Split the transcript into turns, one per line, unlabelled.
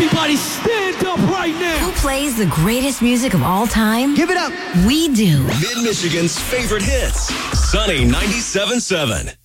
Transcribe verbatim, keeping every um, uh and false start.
Everybody stand up right now.
Who plays the greatest music of all time?
Give it up.
We do.
Mid-Michigan's favorite hits. Sunny ninety-seven point seven.